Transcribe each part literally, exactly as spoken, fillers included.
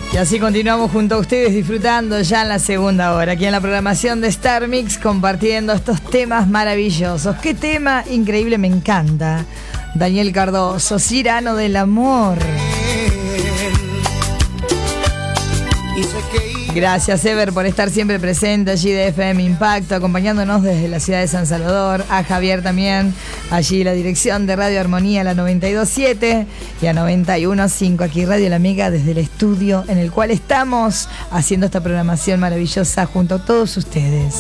Y así continuamos junto a ustedes disfrutando ya en la segunda hora, aquí en la programación de Star Mix, compartiendo estos temas maravillosos. ¡Qué tema increíble! Me encanta. Daniel Cardoso, Cirano del Amor. Gracias, Ever, por estar siempre presente allí de F M Impacto, acompañándonos desde la ciudad de San Salvador. A Javier también, allí la dirección de Radio Armonía, la noventa y dos punto siete y a noventa y uno punto cinco, aquí Radio La Amiga, desde el estudio en el cual estamos haciendo esta programación maravillosa junto a todos ustedes.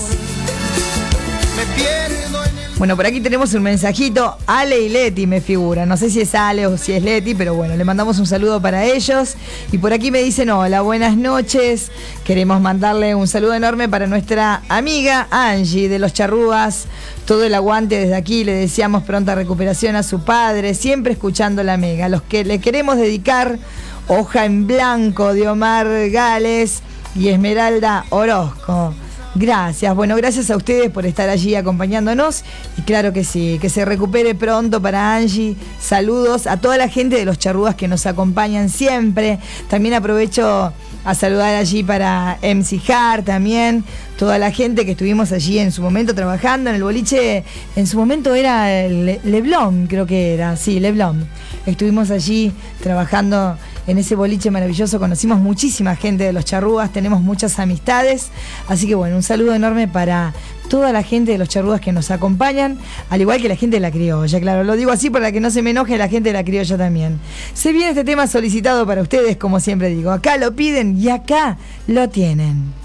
Bueno, por aquí tenemos un mensajito. Ale y Leti me figura. No sé si es Ale o si es Leti, pero bueno, le mandamos un saludo para ellos. Y por aquí me dicen, hola, buenas noches. Queremos mandarle un saludo enorme para nuestra amiga Angie de Los Charrúas. Todo el aguante desde aquí. Le deseamos pronta recuperación a su padre. Siempre escuchando la Mega. Los que le queremos dedicar Hoja en Blanco de Omar Gales y Esmeralda Orozco. Gracias, bueno, gracias a ustedes por estar allí acompañándonos y claro que sí, que se recupere pronto para Angie. Saludos a toda la gente de Los Charrúas que nos acompañan siempre. También aprovecho a saludar allí para M C Hart también, toda la gente que estuvimos allí en su momento trabajando en el boliche. En su momento era Le- Leblon, creo que era, sí, Leblon. Estuvimos allí trabajando en ese boliche maravilloso, conocimos muchísima gente de Los Charrúas, tenemos muchas amistades, así que bueno, un saludo enorme para toda la gente de Los Charrúas que nos acompañan, al igual que la gente de La Criolla, claro, lo digo así para que no se me enoje la gente de La Criolla también. Se viene este tema solicitado para ustedes, como siempre digo, acá lo piden y acá lo tienen.